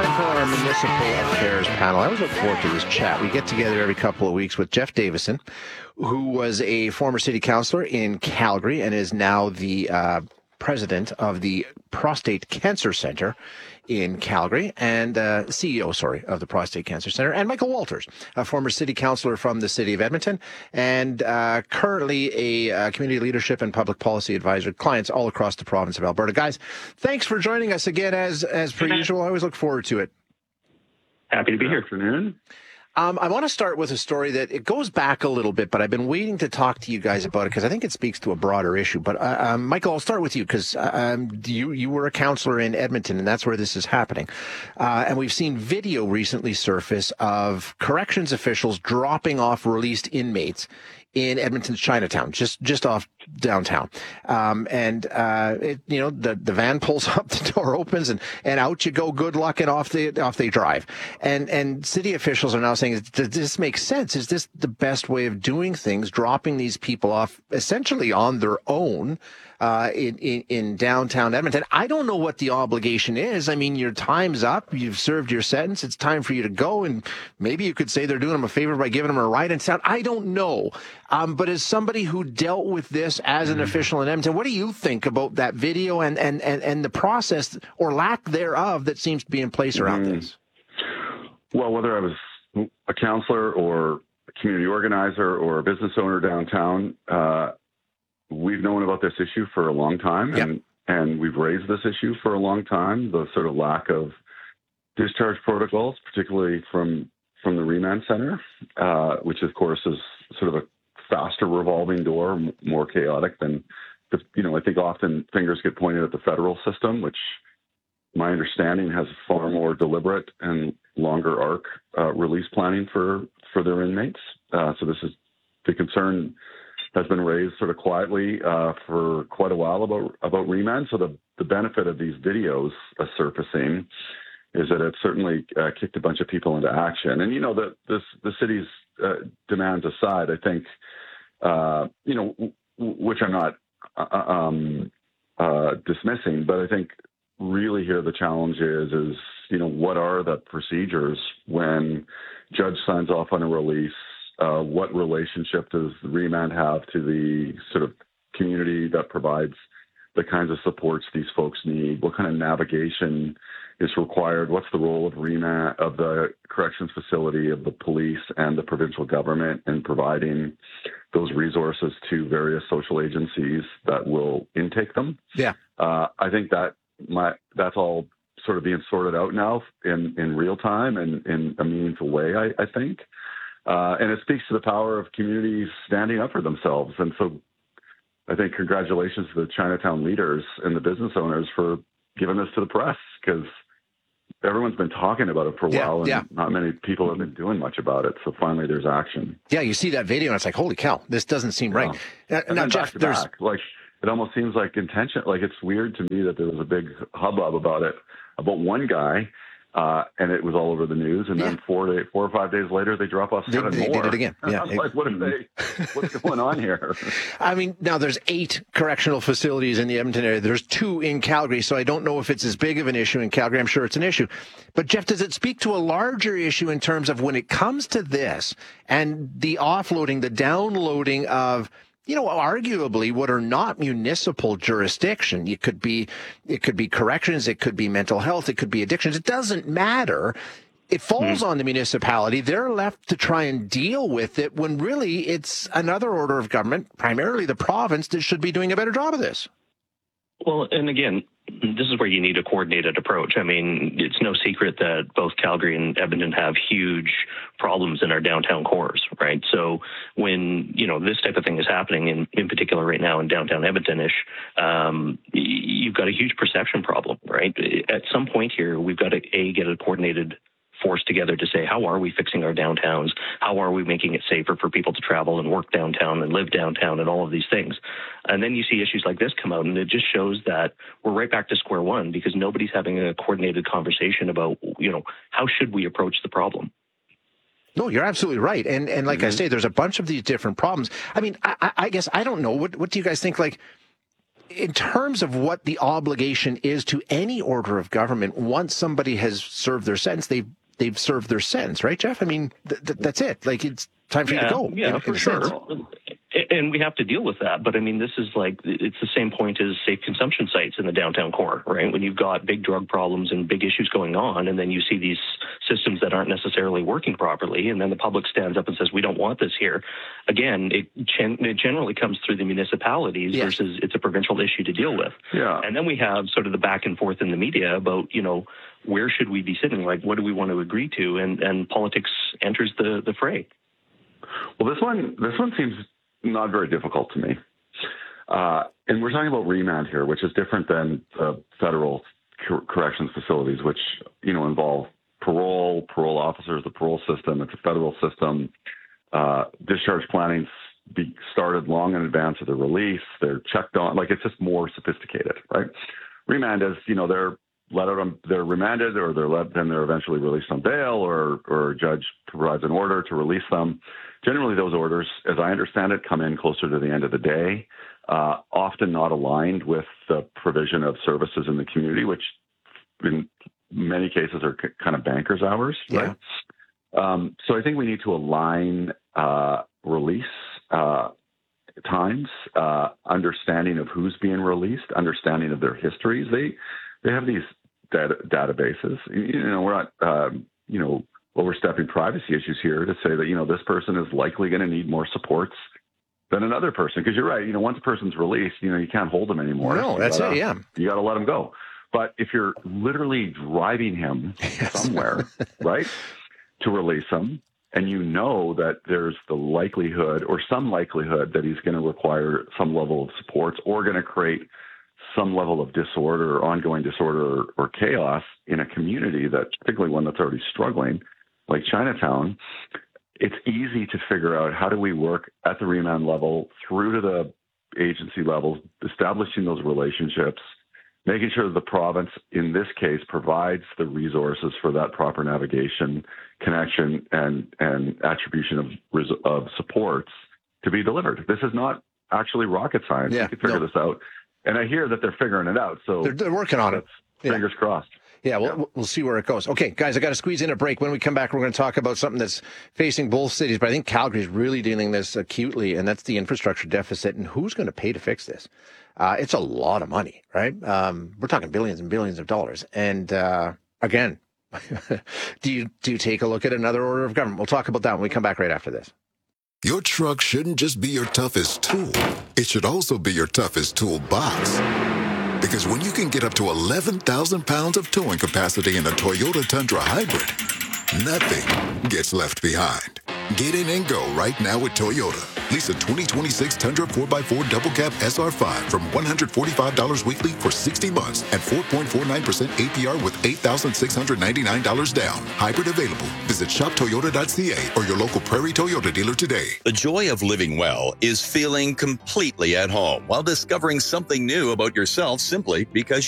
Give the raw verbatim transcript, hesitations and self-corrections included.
time for our Municipal Affairs panel. I always look forward to this chat. We get together every couple of weeks with Jeff Davison, who was a former city councillor in Calgary and is now the uh, president of the Prostate Cancer Centre in Calgary, and uh, C E O, sorry, of the Prostate Cancer Centre, and Michael Walters, a former city councillor from the city of Edmonton, and uh, currently a uh, community leadership and public policy advisor to clients all across the province of Alberta. Guys, thanks for joining us again, as as per usual. I always look forward to it. Happy to be here. Good afternoon. Um, I want to start with a story that it goes back a little bit, but I've been waiting to talk to you guys about it because I think it speaks to a broader issue. But uh, um, Michael, I'll start with you because um, you you were a councillor in Edmonton, and that's where this is happening. Uh, and we've seen video recently surface of corrections officials dropping off released inmates in Edmonton's Chinatown, just just off downtown. Um, and, uh, it, you know, the, the van pulls up, the door opens, and, and out you go, good luck, and off they, off they drive. And, and city officials are now saying, does this make sense? Is this the best way of doing things, dropping these people off essentially on their own? Uh, in, in, in downtown Edmonton? I don't know what the obligation is. I mean, your time's up. You've served your sentence. It's time for you to go. And maybe you could say they're doing them a favor by giving them a ride in town. I don't know. Um, but as somebody who dealt with this as an official in Edmonton, what do you think about that video and, and, and, and the process or lack thereof that seems to be in place around mm. this? Well, whether I was a counselor or a community organizer or a business owner downtown, uh, we've known about this issue for a long time, and, yep. and we've raised this issue for a long time, the sort of lack of discharge protocols, particularly from from the remand center, uh, which, of course, is sort of a faster revolving door, more chaotic than, the, you know, I think often fingers get pointed at the federal system, which my understanding has far more deliberate and longer arc uh, release planning for, for their inmates. Uh, so this is the concern has been raised sort of quietly uh, for quite a while about about remand. So the, the benefit of these videos uh, surfacing is that it certainly uh, kicked a bunch of people into action. And, you know, the, this, the city's uh, demands aside, I think, uh, you know, w- which I'm not uh, um, uh, dismissing, but I think really here the challenge is, is, you know, what are the procedures when judge signs off on a release? Uh, what relationship does the remand have to the sort of community that provides the kinds of supports these folks need? What kind of navigation is required? What's the role of remand, of the corrections facility, of the police and the provincial government in providing those resources to various social agencies that will intake them? Yeah. Uh, I think that my, that's all sort of being sorted out now in, in real time and in a meaningful way, I, I think. Uh, and it speaks to the power of communities standing up for themselves. And so I think congratulations to the Chinatown leaders and the business owners for giving this to the press, because everyone's been talking about it for a yeah, while and yeah. not many people have been doing much about it. So finally there's action. Yeah, you see that video and it's like, holy cow, this doesn't seem yeah. right. Uh, and now, then Jeff, back to there's... back, like, it almost seems like intention. Like, it's weird to me that there was a big hubbub about it, about one guy, Uh, and it was all over the news. And then yeah. four, day, four or five days later, they drop off seven they, they more. They did it again. Yeah. I was like, what are they? What's going on here? I mean, now there's eight correctional facilities in the Edmonton area. There's two in Calgary, so I don't know if it's as big of an issue in Calgary. I'm sure it's an issue. But Jeff, does it speak to a larger issue in terms of when it comes to this and the offloading, the downloading of, you know, arguably what are not municipal jurisdiction? It could be, it could be corrections, it could be mental health, it could be addictions. It doesn't matter. It falls mm. on the municipality. They're left to try and deal with it when really it's another order of government, primarily the province, that should be doing a better job of this. Well, and again, this is where you need a coordinated approach. I mean, it's no secret that both Calgary and Edmonton have huge problems in our downtown cores, right? So when, you know, this type of thing is happening, in, in particular right now in downtown Edmonton-ish, um, you've got a huge perception problem, right? At some point here, we've got to, A, get a coordinated force together to say, how are we fixing our downtowns? How are we making it safer for people to travel and work downtown and live downtown and all of these things? And then you see issues like this come out, and it just shows that we're right back to square one because nobody's having a coordinated conversation about, you know, how should we approach the problem? No, you're absolutely right. And and like mm-hmm. I say, there's a bunch of these different problems. I mean, I, I guess I don't know. What what do you guys think? Like, in terms of what the obligation is to any order of government, once somebody has served their sentence, they've they've served their sentence, right, Jeff? I mean, th- th- that's it. Like, it's time for yeah, you to go. Yeah, in, for in sure. sense. And we have to deal with that. But I mean, this is like, it's the same point as safe consumption sites in the downtown core, right? When you've got big drug problems and big issues going on, and then you see these systems that aren't necessarily working properly, and then the public stands up and says, we don't want this here. Again, it, gen- it generally comes through the municipalities yes. versus it's a provincial issue to deal with. Yeah. And then we have sort of the back and forth in the media about, you know, where should we be sitting? Like, what do we want to agree to? And, and politics enters the, the fray. Well, this one, this one seems not very difficult to me. Uh, and we're talking about remand here, which is different than uh, federal cor- corrections facilities, which, you know, involve parole, parole officers, the parole system. It's a federal system. Uh, discharge planning be started long in advance of the release. They're checked on. Like, it's just more sophisticated, right? Remand is, you know, they're let out on, they're remanded, or they're let, then they're eventually released on bail, or or a judge provides an order to release them. Generally, those orders, as I understand it, come in closer to the end of the day, uh, often not aligned with the provision of services in the community, which in many cases are c- kind of banker's hours, right? Yeah. Um, so I think we need to align uh, release uh, times, uh, understanding of who's being released, understanding of their histories. They they have these data, databases. You know, we're not, um, you know, overstepping privacy issues here to say that, you know, this person is likely going to need more supports than another person. Because you're right, you know, once a person's released, you know, you can't hold them anymore. No, that's gotta, it, yeah. You got to let them go. But if you're literally driving him yes. somewhere, right, to release him, and you know that there's the likelihood or some likelihood that he's going to require some level of supports or going to create some level of disorder or ongoing disorder or, or chaos in a community that, particularly one that's already struggling, like Chinatown, it's easy to figure out how do we work at the remand level through to the agency levels, establishing those relationships, making sure that the province, in this case, provides the resources for that proper navigation, connection, and, and attribution of, of supports to be delivered. This is not actually rocket science. Yeah, we can figure no. this out. And I hear that they're figuring it out. So they're, they're working on it. Fingers yeah. crossed. Yeah, we'll, yeah. we'll see where it goes. Okay, guys, I got to squeeze in a break. When we come back, we're going to talk about something that's facing both cities, but I think Calgary is really dealing this acutely, and that's the infrastructure deficit and who's going to pay to fix this. Uh, it's a lot of money, right? Um, we're talking billions and billions of dollars. And uh, again, do you do you take a look at another order of government? We'll talk about that when we come back right after this. Your truck shouldn't just be your toughest tool. It should also be your toughest toolbox. Because when you can get up to eleven thousand pounds of towing capacity in a Toyota Tundra Hybrid, nothing gets left behind. Get in and go right now with Toyota. Lease a twenty twenty-six Tundra four by four Double Cab S R five from one hundred forty-five dollars weekly for sixty months at four point four nine percent A P R with eight thousand six hundred ninety-nine dollars down. Hybrid available. Visit shop toyota dot c a or your local Prairie Toyota dealer today. The joy of living well is feeling completely at home while discovering something new about yourself simply because